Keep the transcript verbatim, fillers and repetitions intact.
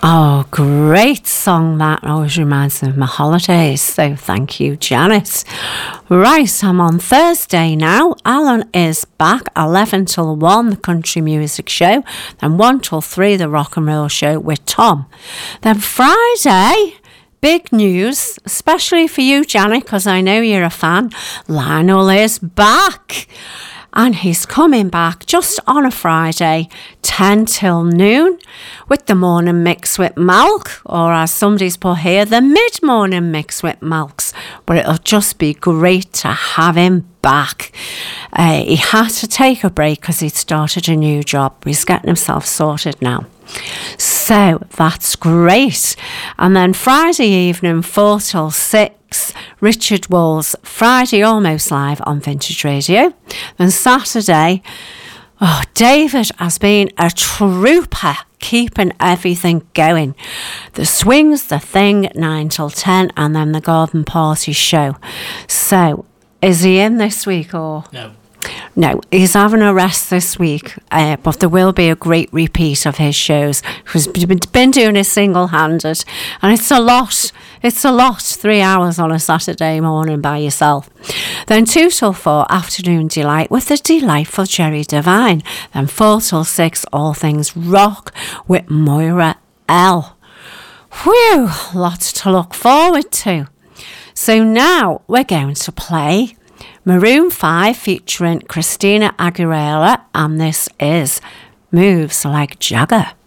Oh, great song that always reminds me of my holidays. So thank you, Janet. Right, I'm on Thursday now. Alan is back eleven till one, the country music show. Then one till three, the rock and roll show with Tom. Then Friday, big news, especially for you, Janet, because I know you're a fan. Lionel is back. And he's coming back just on a Friday, ten till noon, with the morning mix with Malk, or as somebody's put here, the mid-morning mix with Malks. But it'll just be great to have him back. Uh, he had to take a break because he'd started a new job. He's getting himself sorted now. So that's great. And then Friday evening, four till six, Richard Walls, Friday Almost Live on Vintage Radio. Then Saturday, oh, David has been a trooper, keeping everything going. The Swings, The Thing, nine till ten, and then the Garden Party show. So, is he in this week or? No. No, he's having a rest this week, uh, but there will be a great repeat of his shows. He's been doing it single-handed, and it's a lot. It's a lot, three hours on a Saturday morning by yourself. Then two till four, Afternoon Delight with the delightful Jerry Devine. Then four till six, All Things Rock with Moira L. Whew, lots to look forward to. So now we're going to play Maroon five featuring Christina Aguilera, and this is Moves Like Jagger.